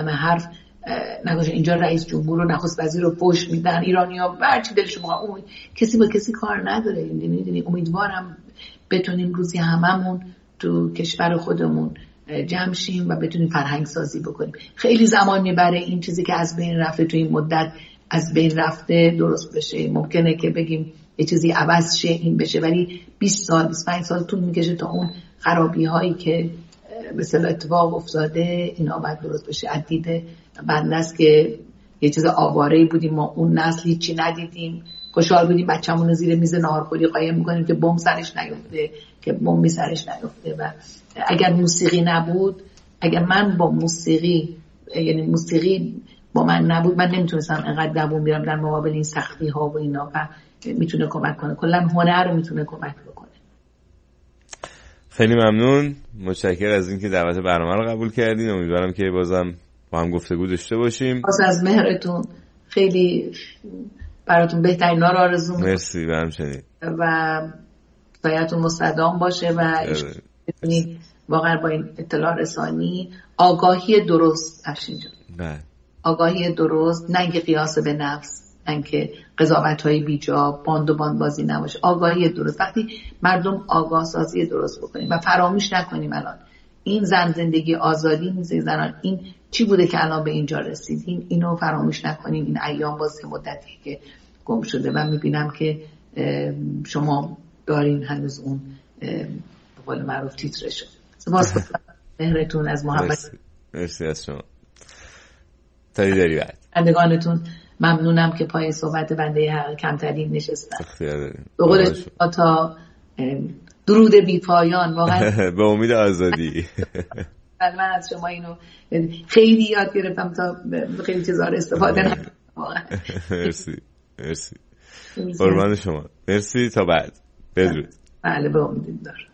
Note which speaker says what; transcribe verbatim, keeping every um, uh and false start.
Speaker 1: همه حرف نگوشه اینجا رئیس جمهور و نخست وزیر رو فحش میدن، ایرانی‌ها هر چی دلشون می‌خواد، کسی با کسی کار نداره. میدونی امیدوارم بتونیم روزی هممون تو کشور خودمون جمع شیم و بتونیم فرهنگ سازی بکنیم. خیلی زمان میبره این چیزی که از بین رفته تو این مدت از بین رفته درست بشه. ممکنه که بگیم یه چیزی عوض شه این بشه، ولی بیست سال بیست و پنج سال طول میکشه تا اون خرابی هایی که به اصطلاح اتفاق افتاده اینا باید درست بشه. عدید بنده است که یه چیز آواره‌ای بودیم، ما اون نسل هیچی ندیدیم، خوشحال بودیم بچه‌مون رو زیر میز ناهارخوری قایم می‌کنیم که بمب سرش نیفته، که بمب سرش نیفته. و اگر موسیقی نبود، اگر من با موسیقی یعنی موسیقی با من نبود، من نمیتونستم انقدر دووم بیارم در مقابل این سختی ها و اینا. و میتونه کمک کنه، کلا هنر رو میتونه کمک بکنه.
Speaker 2: خیلی ممنون، متشکرم از اینکه دعوت برنامه رو قبول کردین. امیدوارم که بازم با هم گفتگو داشته باشیم.
Speaker 1: باز از مهرتون خیلی براتون بهترینا رو آرزو می‌کنم.
Speaker 2: مرسی. و همچنین
Speaker 1: و سایه‌تون مستدام باشه و بتونید واقعا با این اطلاع رسانی آگاهی درست افشین جان.
Speaker 2: بله.
Speaker 1: آگاهی درست، نه اینکه قیاس به نفس، نه اینکه قضاوت‌های بیجا، باند و باند بازی نباشه. آگاهی درست. وقتی مردم آگاه سازی درست بکنیم و فراموش نکنیم الان این زن زندگی آزادی نیست، زنان این چی بوده که الان به اینجا رسیدیم، اینو فراموش نکنیم. این ایام باز مدتی که گم شده و میبینم که شما دارین هنوز اون به قول معروف تیترشو. سپاسگزارم مهرتون از محبت.
Speaker 2: مرسی از شما. تا دیداری بعد.
Speaker 1: بندگانتون ممنونم که پای صحبت بنده کمترین نشستن.
Speaker 2: اختیار داریم.
Speaker 1: به قول تا درود بی پایان واقعا.
Speaker 2: به امید آزادی.
Speaker 1: من از شما اینو خیلی یاد گرفتم تا خیلی چیزا رو استفاده نکنم واقعا.
Speaker 2: مرسی. مرسی. قربان شما. مرسی تا بعد. بدرود.
Speaker 1: بله به امید دارم.